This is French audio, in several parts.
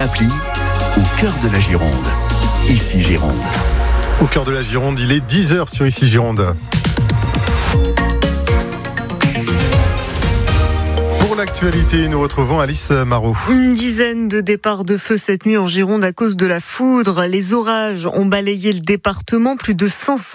appli, au cœur de la Gironde. Ici Gironde. Au cœur de la Gironde, il est 10h sur Ici Gironde. Pour l'actualité, nous retrouvons Alice Marot. Une dizaine de départs de feu cette nuit en Gironde à cause de la foudre. Les orages ont balayé le département. Plus de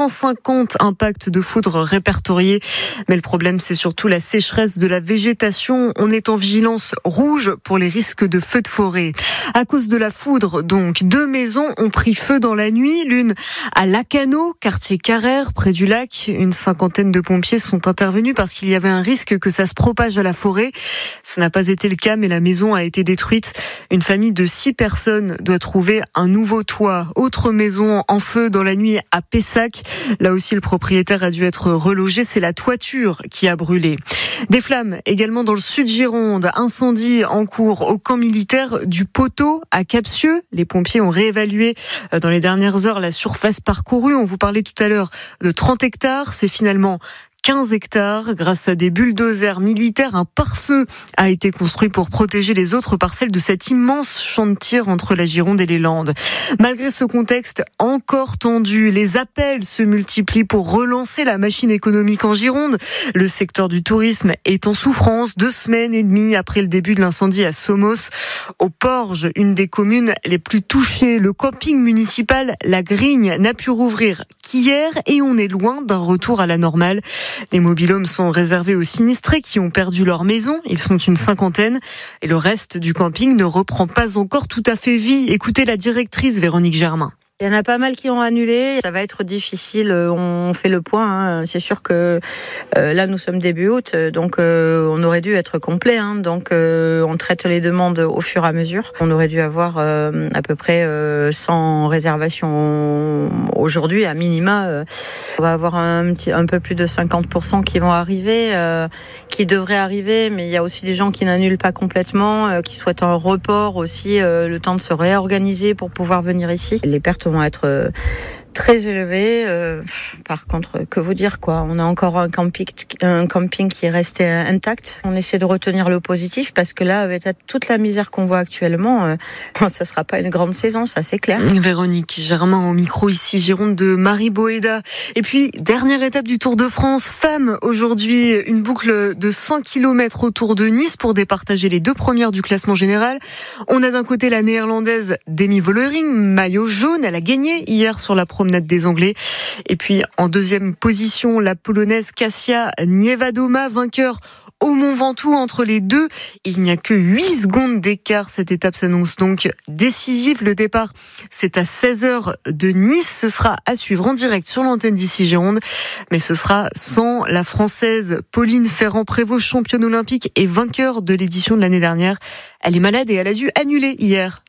550 impacts de foudre répertoriés. Mais le problème, c'est surtout la sécheresse de la végétation. On est en vigilance rouge pour les risques de feux de forêt. À cause de la foudre, donc, 2 maisons ont pris feu dans la nuit. L'une à Lacano, quartier Carrère, près du lac. Une cinquantaine de pompiers sont intervenus parce qu'il y avait un risque que ça se propage à la forêt. Ça n'a pas été le cas, mais la maison a été détruite. Une famille de 6 personnes doit trouver un nouveau toit. Autre maison en feu dans la nuit à Pessac. Là aussi, le propriétaire a dû être relogé. C'est la toiture qui a brûlé. Des flammes également dans le sud Gironde. Incendie en cours au camp militaire du Poteau à Capsieux. Les pompiers ont réévalué dans les dernières heures la surface parcourue. On vous parlait tout à l'heure de 30 hectares. C'est finalement 15 hectares. Grâce à des bulldozers militaires, un pare-feu a été construit pour protéger les autres parcelles de cet immense champ de tir entre la Gironde et les Landes. Malgré ce contexte encore tendu, les appels se multiplient pour relancer la machine économique en Gironde. Le secteur du tourisme est en souffrance 2 semaines et demie après le début de l'incendie à Somos. Au Porge, une des communes les plus touchées, le camping municipal La Grigne n'a pu rouvrir qu'hier et on est loin d'un retour à la normale. Les mobil-homes sont réservés aux sinistrés qui ont perdu leur maison. Ils sont une 50aine. Et le reste du camping ne reprend pas encore tout à fait vie. Écoutez la directrice Véronique Germain. Il y en a pas mal qui ont annulé. Ça va être difficile. On fait le point. C'est sûr que là, nous sommes début août, donc on aurait dû être complet. Donc on traite les demandes au fur et à mesure. On aurait dû avoir à peu près 100 réservations aujourd'hui, à minima. On va avoir un peu plus de 50% qui vont arriver, qui devraient arriver. Mais il y a aussi des gens qui n'annulent pas complètement, qui souhaitent un report aussi, le temps de se réorganiser pour pouvoir venir ici. Les pertes vont être très élevés. Par contre, que vous dire quoi ? On a encore un camping qui est resté intact. On essaie de retenir le positif parce que là, avec toute la misère qu'on voit actuellement, ça sera pas une grande saison, ça c'est clair. Véronique Germain au micro ici Gironde de Marie Boéda. Et puis dernière étape du Tour de France, femmes aujourd'hui, une boucle de 100 km autour de Nice pour départager les 2 premières du classement général. On a d'un côté la néerlandaise Demi Vollering, maillot jaune, elle a gagné hier sur la promenade des Anglais. Et puis en deuxième position, la polonaise Kasia Niewiadoma, vainqueur au Mont Ventoux. Entre les deux, il n'y a que 8 secondes d'écart. Cette étape s'annonce donc décisive. Le départ, c'est à 16h de Nice. Ce sera à suivre en direct sur l'antenne d'Ici Gironde. Mais ce sera sans la Française Pauline Ferrand-Prévot, championne olympique et vainqueur de l'édition de l'année dernière. Elle est malade et elle a dû annuler hier.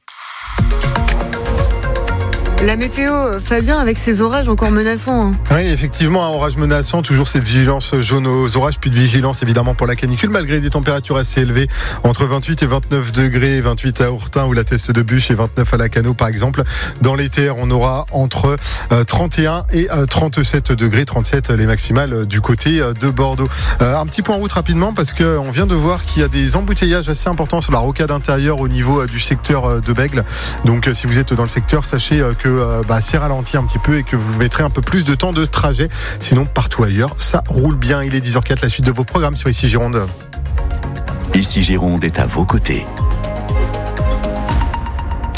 La météo, Fabien, avec ces orages encore menaçants. Oui, effectivement, un orage menaçant, toujours cette vigilance jaune aux orages, plus de vigilance évidemment pour la canicule, malgré des températures assez élevées, entre 28 et 29 degrés, 28 à Ourtin ou la Teste de Bûche et 29 à Lacano par exemple. Dans les terres, on aura entre 31 et 37 degrés, 37 les maximales du côté de Bordeaux. Un petit point en route rapidement parce qu'on vient de voir qu'il y a des embouteillages assez importants sur la rocade intérieure au niveau du secteur de Bègle. Donc si vous êtes dans le secteur, sachez que c'est ralenti un petit peu et que vous mettrez un peu plus de temps de trajet. Sinon, partout ailleurs, ça roule bien. Il est 10h04, la suite de vos programmes sur Ici Gironde. Ici Gironde est à vos côtés.